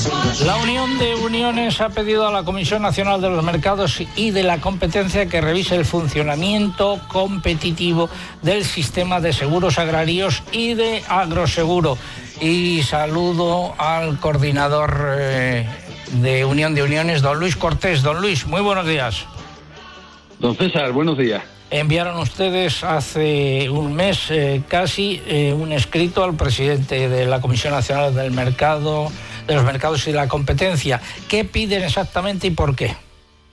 La Unión de Uniones ha pedido a la Comisión Nacional de los Mercados y de la Competencia que revise el funcionamiento competitivo del sistema de seguros agrarios y de agroseguro. Y saludo al coordinador de Unión de Uniones, don Luis Cortés. Don Luis, muy buenos días. Don César, buenos días. Enviaron ustedes hace un mes casi un escrito al presidente de la Comisión Nacional de los Mercados y de la Competencia. ¿Qué piden exactamente y por qué?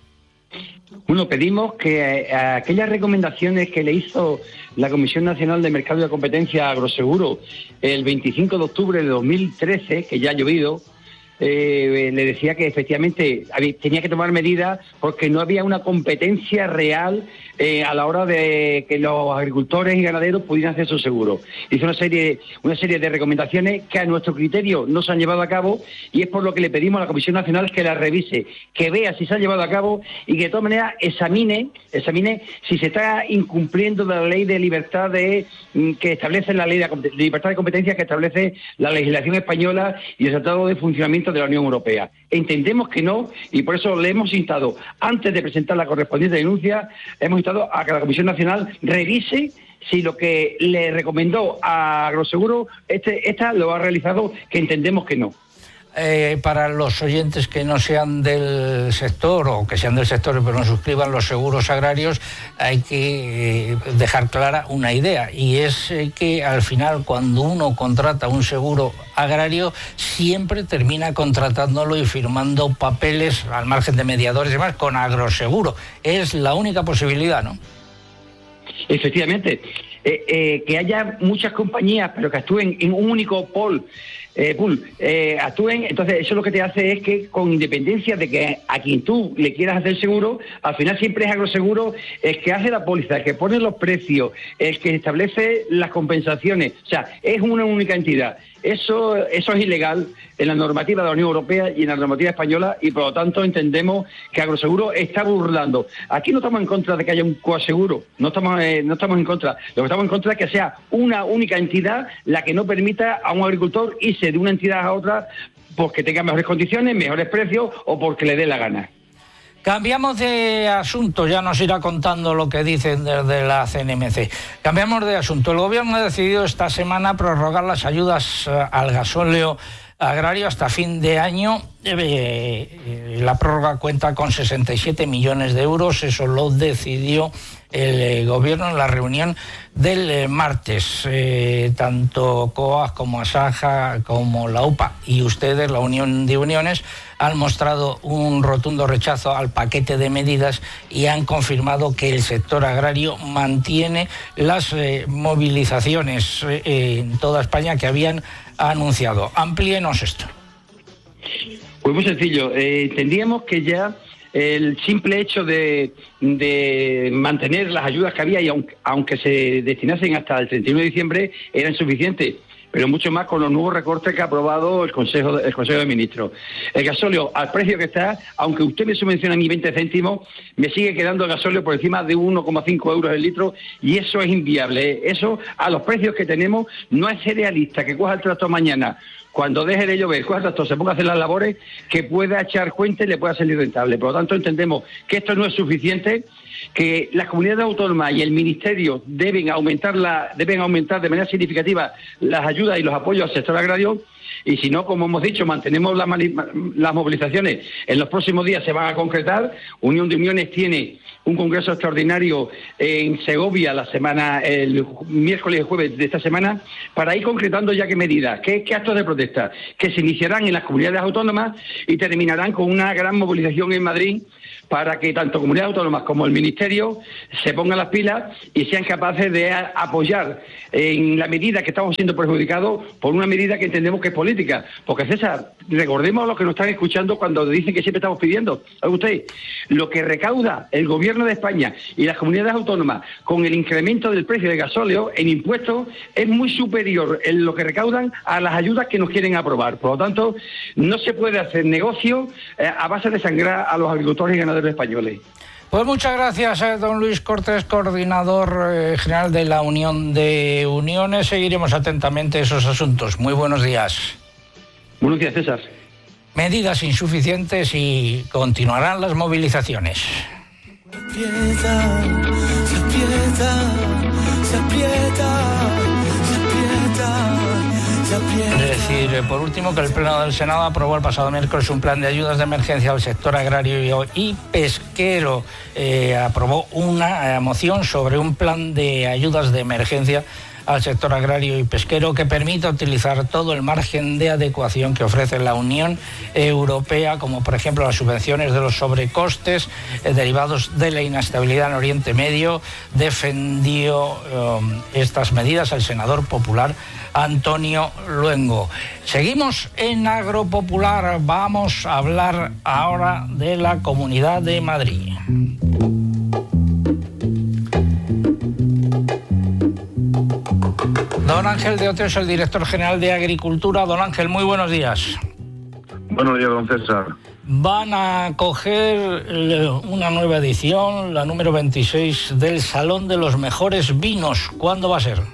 Bueno, pedimos que aquellas recomendaciones que le hizo la Comisión Nacional de Mercado y de Competencia a Agroseguro el 25 de octubre de 2013, que ya ha llovido, le decía que efectivamente tenía que tomar medidas porque no había una competencia real a la hora de que los agricultores y ganaderos pudieran hacer su seguro. Hizo una serie de recomendaciones que a nuestro criterio no se han llevado a cabo, y es por lo que le pedimos a la Comisión Nacional que la revise, que vea si se han llevado a cabo y que de todas maneras examine si se está incumpliendo la ley de libertad que establece la ley de libertad de competencia que establece la legislación española y el Tratado de Funcionamiento de la Unión Europea. Entendemos que no, y por eso le hemos instado, antes de presentar la correspondiente denuncia, hemos instado a que la Comisión Nacional revise si lo que le recomendó a Agroseguro esta lo ha realizado, que entendemos que no. Para los oyentes que no sean del sector o que sean del sector pero no suscriban los seguros agrarios, hay que dejar clara una idea, y es que al final cuando uno contrata un seguro agrario siempre termina contratándolo y firmando papeles al margen de mediadores y demás con Agroseguro. Es la única posibilidad, ¿no? Efectivamente. Que haya muchas compañías pero que actúen en un único pool, actúen, entonces eso lo que te hace es que, con independencia de que a quien tú le quieras hacer seguro, al final siempre es Agroseguro el que hace la póliza, el que pone los precios, el que establece las compensaciones. O sea, es una única entidad. Eso es ilegal en la normativa de la Unión Europea y en la normativa española, y por lo tanto entendemos que Agroseguro está burlando. Aquí no estamos en contra de que haya un coaseguro, no estamos en contra. Lo que estamos en contra es que sea una única entidad la que no permita a un agricultor irse de una entidad a otra porque tenga mejores condiciones, mejores precios o porque le dé la gana. Cambiamos de asunto, ya nos irá contando lo que dicen desde la CNMC. Cambiamos de asunto. El Gobierno ha decidido esta semana prorrogar las ayudas al gasóleo agrario hasta fin de año. La prórroga cuenta con 67 millones de euros, eso lo decidió el Gobierno en la reunión del martes. Tanto COAG como Asaja como la UPA y ustedes, la Unión de Uniones, han mostrado un rotundo rechazo al paquete de medidas y han confirmado que el sector agrario mantiene las movilizaciones en toda España que habían anunciado. Amplíenos esto. Pues muy sencillo. Entendíamos que ya el simple hecho de mantener las ayudas que había, y aunque se destinasen hasta el 31 de diciembre, eran suficientes, pero mucho más con los nuevos recortes que ha aprobado el Consejo de Ministros. El gasóleo, al precio que está, aunque usted me subvenciona a mí 20 céntimos, me sigue quedando el gasóleo por encima de 1,5 euros el litro, y eso es inviable. Eso, a los precios que tenemos, no es realista que coja el tractor mañana, cuando deje de llover, coja el tractor, se ponga a hacer las labores, que pueda echar cuenta y le pueda salir rentable. Por lo tanto, entendemos que esto no es suficiente, que las comunidades autónomas y el Ministerio deben aumentar de manera significativa las ayudas y los apoyos al sector agrario, y si no, como hemos dicho, mantenemos las movilizaciones. En los próximos días se van a concretar. Unión de Uniones tiene un congreso extraordinario en Segovia el miércoles y jueves de esta semana, para ir concretando ya qué medidas, qué actos de protesta, que se iniciarán en las comunidades autónomas y terminarán con una gran movilización en Madrid, para que tanto comunidades autónomas como el Ministerio se pongan las pilas y sean capaces de apoyar en la medida que estamos siendo perjudicados por una medida que entendemos que es política. Porque, César, recordemos a los que nos están escuchando cuando dicen que siempre estamos pidiendo. ¿Sabe usted? Lo que recauda el Gobierno de España y las comunidades autónomas con el incremento del precio del gasóleo en impuestos es muy superior en lo que recaudan a las ayudas que nos quieren aprobar. Por lo tanto, no se puede hacer negocio a base de sangrar a los agricultores y ganaderos españoles. Pues muchas gracias, don Luis Cortés, coordinador general de la Unión de Uniones. Seguiremos atentamente esos asuntos. Muy buenos días. Buenos días, César. medidas insuficientes y continuarán las movilizaciones. Es decir, por último, que el Pleno del Senado aprobó el pasado miércoles un plan de ayudas de emergencia al sector agrario y pesquero. Aprobó una moción sobre un plan de ayudas de emergencia al sector agrario y pesquero que permita utilizar todo el margen de adecuación que ofrece la Unión Europea, como por ejemplo las subvenciones de los sobrecostes derivados de la inestabilidad en Oriente Medio. Defendió estas medidas el senador popular Antonio Luengo. Seguimos en Agropopular. Vamos a hablar ahora de la Comunidad de Madrid. Don Ángel de Oteo es el director general de Agricultura. Don Ángel, muy buenos días. Buenos días, don César. Van a coger una nueva edición, la número 26, del Salón de los Mejores Vinos. ¿Cuándo va a ser?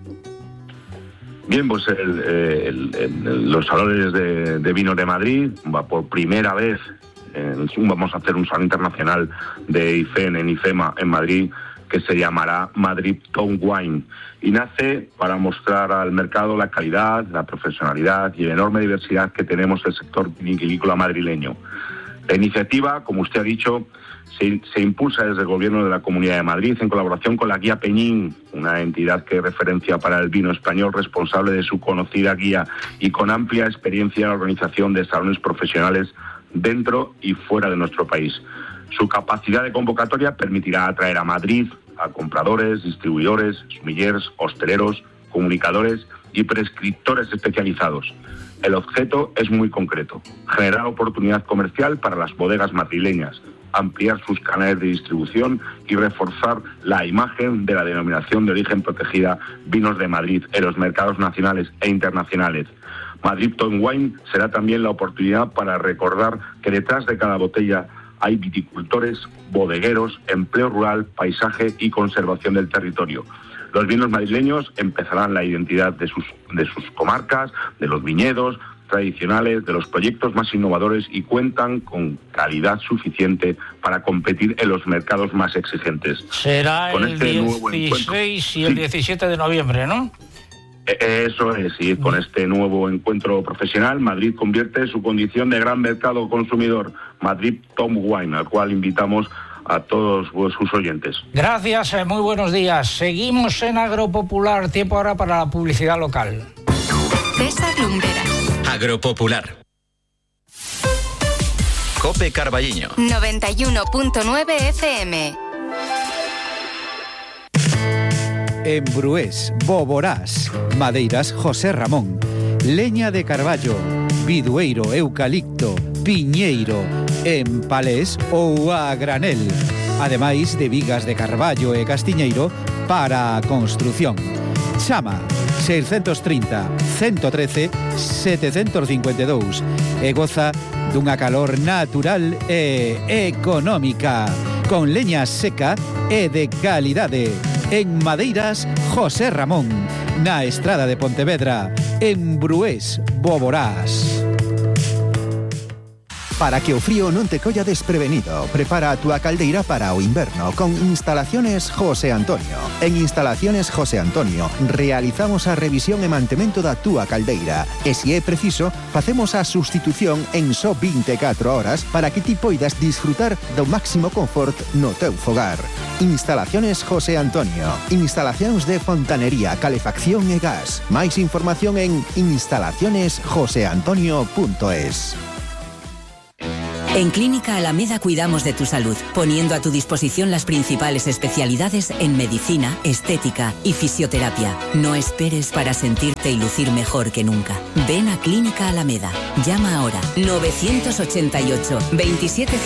Bien, pues los salones de vinos de Madrid, por primera vez, vamos a hacer un salón internacional de IFEN en IFEMA en Madrid, que se llamará Madrid Town Wine, y nace para mostrar al mercado la calidad, la profesionalidad y la enorme diversidad que tenemos en el sector vitivinícola madrileño. La iniciativa, como usted ha dicho, se impulsa desde el Gobierno de la Comunidad de Madrid en colaboración con la Guía Peñín, una entidad que es referencia para el vino español, responsable de su conocida guía y con amplia experiencia en la organización de salones profesionales dentro y fuera de nuestro país. Su capacidad de convocatoria permitirá atraer a Madrid a compradores, distribuidores, sumillers, hosteleros, comunicadores y prescriptores especializados. El objeto es muy concreto: generar oportunidad comercial para las bodegas madrileñas, ampliar sus canales de distribución y reforzar la imagen de la denominación de origen protegida Vinos de Madrid en los mercados nacionales e internacionales. Madrid Town Wine será también la oportunidad para recordar que detrás de cada botella hay viticultores, bodegueros, empleo rural, paisaje y conservación del territorio. Los vinos madrileños empezarán la identidad de sus comarcas, de los viñedos tradicionales, de los proyectos más innovadores, y cuentan con calidad suficiente para competir en los mercados más exigentes. Será con el 16 y el 17 de noviembre, ¿no? Eso es, y con este nuevo encuentro profesional, Madrid convierte su condición de gran mercado consumidor, Madrid Town Wine, al cual invitamos a todos sus oyentes. Gracias, muy buenos días. Seguimos en Agropopular, tiempo ahora para la publicidad local. César Lumberas. Agropopular. Cope Carballiño. 91.9 FM. En Brués, Boborás, Madeiras José Ramón, leña de carballo, bidueiro, eucalipto, piñeiro, en palés ou a granel, ademais de vigas de carballo e castiñeiro para a construción. Chama 630 113 752 e goza dunha calor natural e económica, con leña seca e de calidade. En Madeiras José Ramón, na Estrada de Pontevedra, en Brués, Boborás. Para que o frío non te colla desprevenido, prepara a túa caldeira para o inverno con Instalaciones José Antonio. En Instalaciones José Antonio realizamos a revisión e mantemento da túa caldeira e, se é preciso, facemos a sustitución en só 24 horas para que ti poidas disfrutar do máximo confort no teu fogar. Instalaciones José Antonio. Instalacións de fontanería, calefacción e gas. Máis información en instalacionesjoseantonio.es. En Clínica Alameda cuidamos de tu salud, poniendo a tu disposición las principales especialidades en medicina, estética y fisioterapia. No esperes para sentirte y lucir mejor que nunca. Ven a Clínica Alameda. Llama ahora 988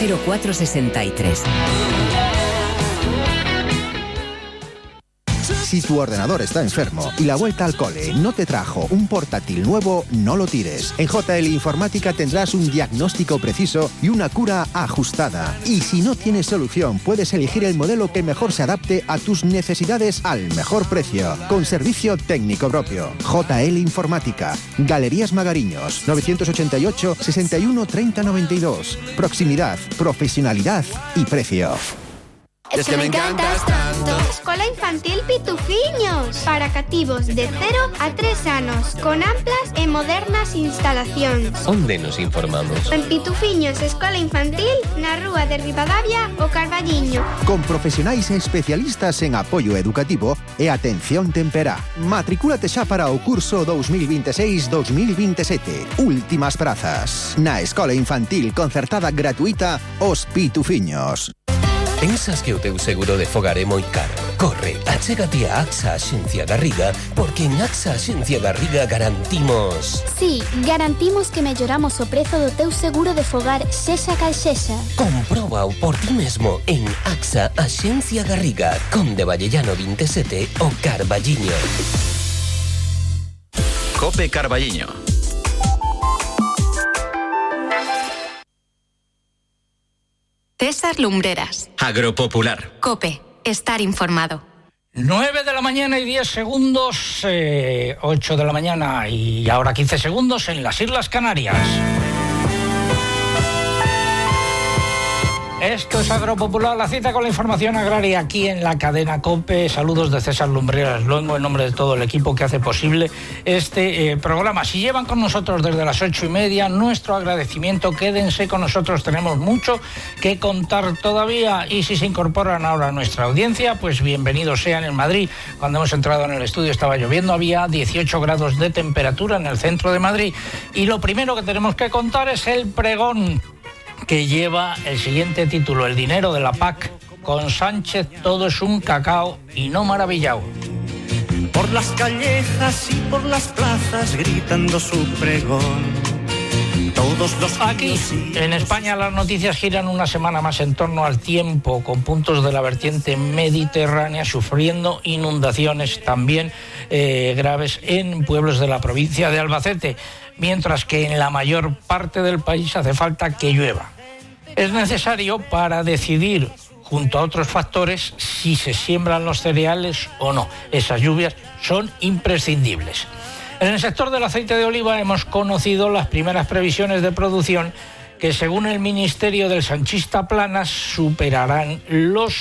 270463. Si tu ordenador está enfermo y la vuelta al cole no te trajo un portátil nuevo, no lo tires. En JL Informática tendrás un diagnóstico preciso y una cura ajustada. Y si no tienes solución, puedes elegir el modelo que mejor se adapte a tus necesidades al mejor precio, con servicio técnico propio. JL Informática, Galerías Magariños, 988 61 30 92. Proximidad, profesionalidad y precio. Es que me encantas tanto. Escola Infantil Pitufiños, para cativos de 0 a 3 anos, con amplas e modernas instalacións. Onde nos informamos? En Pitufiños Escola Infantil, na rúa de Ribadavia, o Carballiño. Con profesionais e especialistas en apoio educativo e atención temperá. Matricúlate xa para o curso 2026-2027. Últimas prazas. Na Escola Infantil concertada gratuita Os Pitufiños. Pensas que o teu seguro de fogar é moi caro? Corre, achégate a AXA Axencia Garriga, porque en AXA Axencia Garriga garantimos... Sí, garantimos que melloramos o prezo do teu seguro de fogar sexa cal sexa. Compróbao por ti mesmo en AXA Axencia Garriga, Conde Vallellano 27 o Carballiño. Cope Carballiño. César Lumbreras. Agropopular. COPE. Estar informado. 9 de la mañana y 10 segundos, 8 de la mañana y ahora 15 segundos en las Islas Canarias. Esto es Agropopular, la cita con la información agraria aquí en la cadena COPE. Saludos de César Lumbreras Luengo en nombre de todo el equipo que hace posible este programa. Si llevan con nosotros desde las 8:30, nuestro agradecimiento. Quédense con nosotros, tenemos mucho que contar todavía. Y si se incorporan ahora a nuestra audiencia, pues bienvenidos sean. En Madrid, cuando hemos entrado en el estudio estaba lloviendo, había 18 grados de temperatura en el centro de Madrid. Y lo primero que tenemos que contar es el pregón que lleva el siguiente título: el dinero de la PAC. Con Sánchez todo es un cacao y no maravillao. Por las callejas y por las plazas gritando su pregón. Todos los aquí en España las noticias giran una semana más en torno al tiempo, con puntos de la vertiente mediterránea sufriendo inundaciones también graves en pueblos de la provincia de Albacete, mientras que en la mayor parte del país hace falta que llueva. Es necesario para decidir, junto a otros factores, si se siembran los cereales o no. Esas lluvias son imprescindibles. En el sector del aceite de oliva hemos conocido las primeras previsiones de producción que, según el Ministerio del Sanchista Planas, superarán los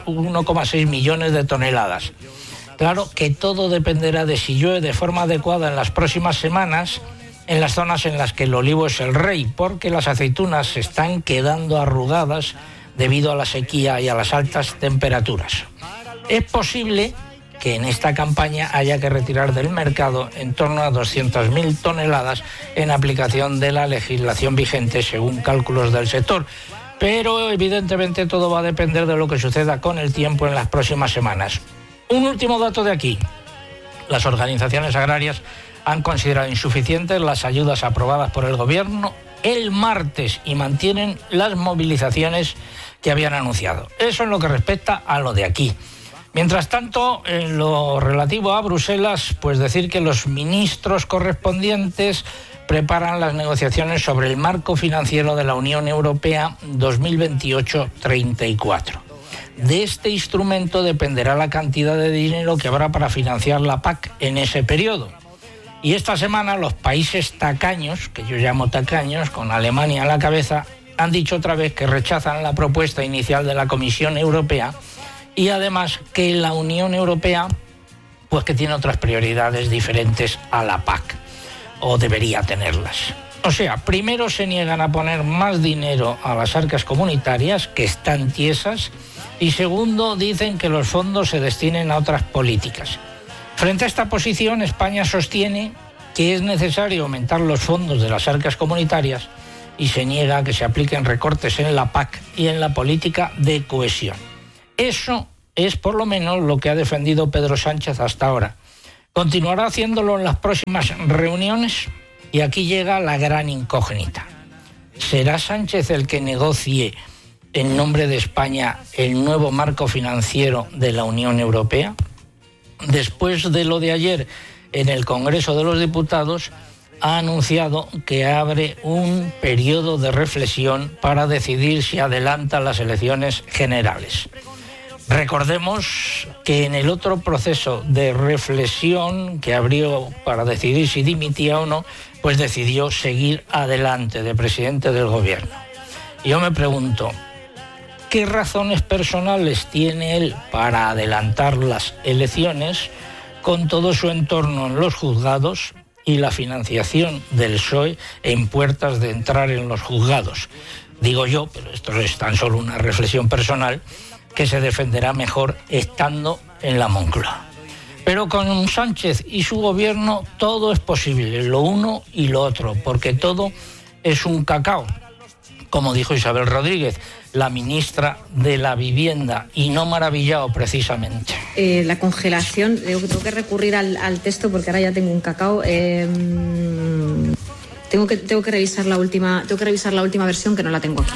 1,6 millones de toneladas. Claro que todo dependerá de si llueve de forma adecuada en las próximas semanas en las zonas en las que el olivo es el rey, porque las aceitunas se están quedando arrugadas debido a la sequía y a las altas temperaturas. Es posible que en esta campaña haya que retirar del mercado en torno a 200.000 toneladas en aplicación de la legislación vigente, según cálculos del sector. Pero evidentemente todo va a depender de lo que suceda con el tiempo en las próximas semanas. Un último dato de aquí: las organizaciones agrarias han considerado insuficientes las ayudas aprobadas por el gobierno el martes y mantienen las movilizaciones que habían anunciado. Eso en lo que respecta a lo de aquí. Mientras tanto, en lo relativo a Bruselas, pues decir que los ministros correspondientes preparan las negociaciones sobre el marco financiero de la Unión Europea 2028-34. De este instrumento dependerá la cantidad de dinero que habrá para financiar la PAC en ese periodo. Y esta semana los países tacaños, que yo llamo tacaños, con Alemania a la cabeza, han dicho otra vez que rechazan la propuesta inicial de la Comisión Europea y además que la Unión Europea, pues que tiene otras prioridades diferentes a la PAC, o debería tenerlas. O sea, primero se niegan a poner más dinero a las arcas comunitarias, que están tiesas, y segundo, dicen que los fondos se destinen a otras políticas. Frente a esta posición, España sostiene que es necesario aumentar los fondos de las arcas comunitarias y se niega a que se apliquen recortes en la PAC y en la política de cohesión. Eso es por lo menos lo que ha defendido Pedro Sánchez hasta ahora. ¿Continuará haciéndolo en las próximas reuniones? Y aquí llega la gran incógnita. ¿Será Sánchez el que negocie en nombre de España el nuevo marco financiero de la Unión Europea? después de lo de ayer en el Congreso de los Diputados, ha anunciado que abre un periodo de reflexión para decidir si adelanta las elecciones generales. Recordemos que en el otro proceso de reflexión que abrió para decidir si dimitía o no, pues decidió seguir adelante de presidente del gobierno. Y yo me pregunto, ¿qué razones personales tiene él para adelantar las elecciones con todo su entorno en los juzgados y la financiación del PSOE en puertas de entrar en los juzgados? Digo yo, pero esto es tan solo una reflexión personal, que se defenderá mejor estando en la Moncloa. Pero con Sánchez y su gobierno todo es posible, lo uno y lo otro, porque todo es un cacao, como dijo Isabel Rodríguez, la ministra de la Vivienda, y no maravillado precisamente. La congelación, tengo que recurrir al texto porque ahora ya tengo un cacao. Tengo que revisar la última versión, que no la tengo aquí.